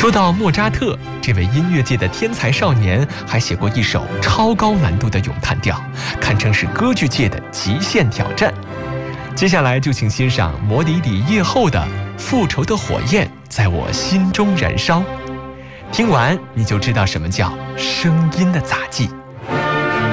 说到莫扎特，这位音乐界的天才少年还写过一首超高难度的咏叹调，堪称是歌剧界的极限挑战。接下来就请欣赏摩迪底夜后的《复仇的火焰在我心中燃烧》，听完你就知道什么叫声音的杂技。